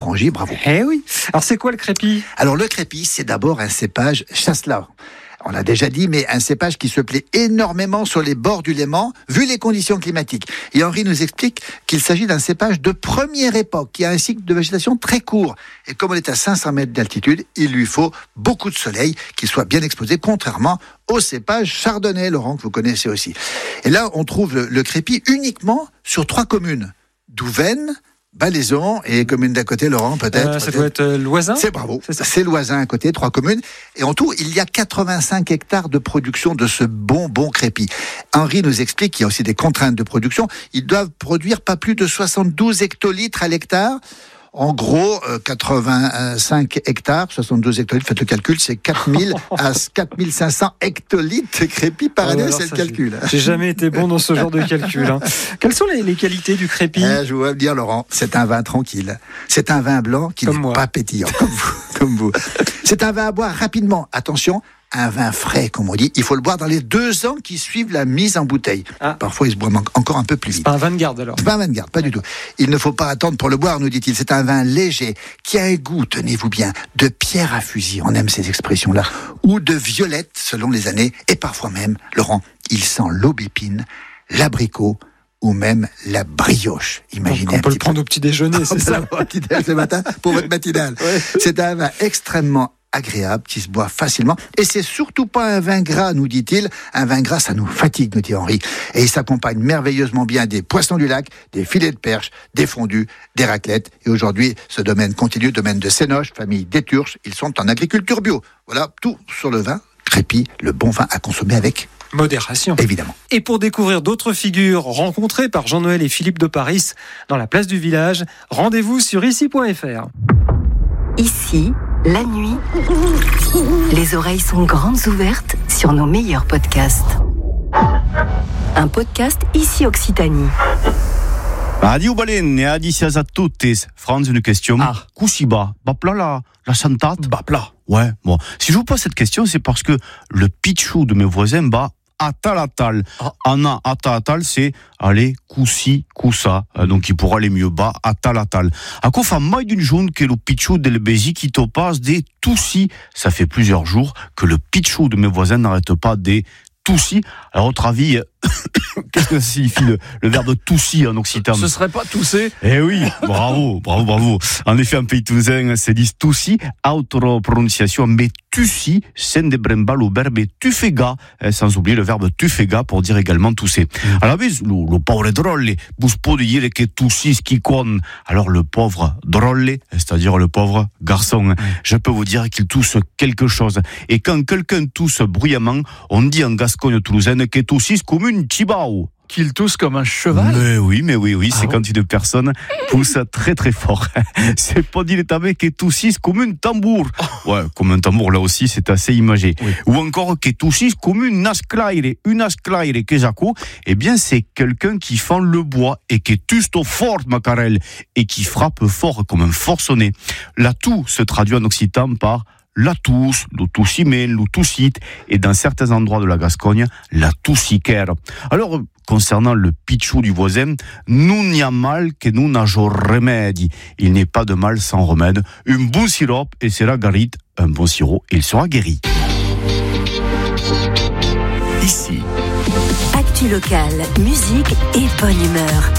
Rangy, bravo. Eh oui. Alors c'est quoi le crépi ? Alors le crépi, c'est d'abord un cépage Chasselas. On l'a déjà dit, mais un cépage qui se plaît énormément sur les bords du Léman, vu les conditions climatiques. Et Henri nous explique qu'il s'agit d'un cépage de première époque, qui a un cycle de végétation très court. Et comme on est à 500 mètres d'altitude, il lui faut beaucoup de soleil, qu'il soit bien exposé, contrairement au cépage chardonnay, Laurent, que vous connaissez aussi. Et là, on trouve le crépi uniquement sur 3 communes. Douvaine, Balaison et commune d'à côté, Laurent, peut-être. Ça doit être Loisin. C'est bravo. C'est Loisin à côté, 3 communes. Et en tout, il y a 85 hectares de production de ce bon crépi. Henri nous explique qu'il y a aussi des contraintes de production. Ils doivent produire pas plus de 72 hectolitres à l'hectare. En gros, 85 hectares, 72 hectolitres, faites le calcul, c'est 4000 à 4500 hectolitres de crépi par année, c'est le calcul. J'ai jamais été bon dans ce genre de calcul. Quelles sont les qualités du crépi ? Je vous dire, Laurent, c'est un vin tranquille. C'est un vin blanc qui n'est pas pétillant, comme vous. C'est un vin à boire rapidement. Attention, un vin frais, comme on dit. Il faut le boire dans les 2 ans qui suivent la mise en bouteille. Parfois, il se boit encore un peu plus vite. C'est pas un vin de garde, alors ? C'est pas un vin de garde, pas du tout. Il ne faut pas attendre pour le boire, nous dit-il. C'est un vin léger, qui a un goût, tenez-vous bien, de pierre à fusil, on aime ces expressions-là, ou de violette, selon les années, et parfois même, Laurent, il sent l'aubépine, l'abricot, ou même la brioche. Imaginez. Donc on peut le prendre au petit déjeuner, c'est ça ? Au petit déjeuner ce matin, pour votre matinale. Ouais. C'est un vin extrêmement agréable, qui se boit facilement. Et c'est surtout pas un vin gras, nous dit-il. Un vin gras, ça nous fatigue, nous dit Henri. Et il s'accompagne merveilleusement bien des poissons du lac, des filets de perche, des fondus, des raclettes. Et aujourd'hui, ce domaine continue, domaine de Sénoche, famille d'Éturche. Ils sont en agriculture bio. Voilà, tout sur le vin. Crépi, le bon vin à consommer avec modération. Évidemment. Et pour découvrir d'autres figures rencontrées par Jean-Noël et Philippe de Paris dans la place du village, rendez-vous sur ici.fr. Ici, la nuit, les oreilles sont grandes ouvertes sur nos meilleurs podcasts. Un podcast Ici Occitanie. Adieu Balen, et adicias a tutti. Franz, une question. Kusiba, bapla la chantate. Bapla. Ouais, bon. Si je vous pose cette question, c'est parce que le pitchou de mes voisins bat Atalatal. Anna Atalatal, c'est aller kusi kusa. Donc il pourra aller mieux bas Atalatal. À quoi fait mai d'une journée que le pitchou de l'Ebézi qui te passe des toussis. Ça fait plusieurs jours que le pitchou de mes voisins n'arrête pas des toussis. Alors, à votre avis, qu'est-ce que ça signifie le verbe toussi en occitan ? Ce serait pas tousser ? Eh oui, bravo. En effet, en pays toulousain, c'est dit toussi, autre prononciation, mais tussi, sen de brembal au verbe tufega, sans oublier le verbe tufega pour dire également tousser. Alors, le pauvre drôle, vous pouvez dire que toussi ce qui conne. Alors, le pauvre drôle, c'est-à-dire le pauvre garçon, je peux vous dire qu'il tousse quelque chose. Et quand quelqu'un tousse bruyamment, on dit en Gascogne toulousaine que toussis comme une chibao. Qu'il tousse comme un cheval ? Mais oui, c'est quand une personne pousse très très fort. C'est pas dit l'étabé que toussis comme un tambour. Ouais, comme un tambour, là aussi, c'est assez imagé. Oui. Ou encore que toussis comme une asclaire que Jaco. Eh bien, c'est quelqu'un qui fend le bois et qui tusto fort, macarel, et qui frappe fort comme un forcené. La toux se traduit en occitan par la tousse, le toussimène, le toussit, et dans certains endroits de la Gascogne, la toussiquère. Alors, concernant le pitchou du voisin, nous n'y a mal que nous n'ageons remède. Il n'est pas de mal sans remède. Un bon sirop et sera guéri. Un bon sirop, il sera guéri. Ici. Actu locale, musique et bonne humeur.